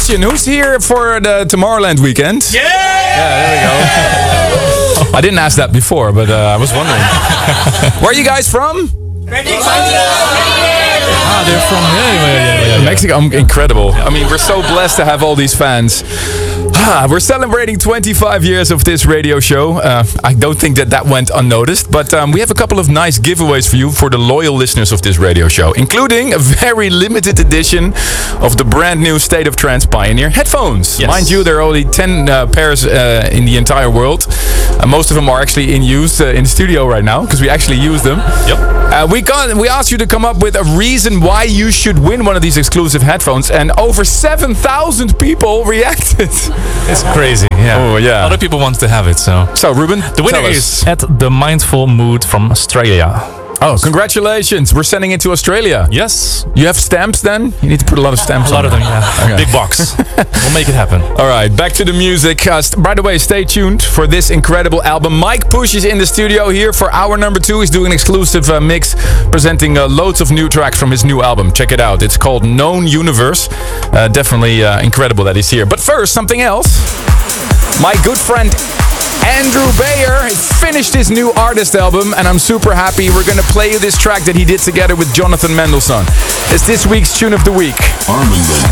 question. Who's here for the Tomorrowland weekend? Yeah! Yeah, there we go. I didn't ask that before, but I was wondering. Where are you guys from? They're from Mexico. Incredible. I mean, we're so blessed to have all these fans. We're celebrating 25 years of this radio show. I don't think that went unnoticed, but we have a couple of nice giveaways for you for the loyal listeners of this radio show, including a very limited edition of the brand new State of Trance Pioneer headphones. Yes. Mind you, there are only 10 pairs in the entire world. Most of them are actually in use in the studio right now because we actually use them. Yep. We asked you to come up with a reason why you should win one of these exclusive headphones, and over 7,000 people reacted. It's crazy. Yeah. Oh, yeah. Other people want to have it, so. So, Ruben, The winner is at the Mindful Mood from Australia. Oh, congratulations. We're sending it to Australia. Yes. You have stamps then? You need to put a lot of stamps A on lot of them, there. yeah. Okay. Big box. We'll make it happen. All right, back to the music. By the way, stay tuned for this incredible album. Mike Push is in the studio here for hour number 2. He's doing an exclusive mix, presenting loads of new tracks from his new album. Check it out. It's called Known Universe. Definitely incredible that he's here. But first, something else. My good friend Andrew Bayer finished his new artist album, and I'm super happy. We're going to play you this track that he did together with Jonathan Mendelsohn. It's this week's Tune of the Week. Armin van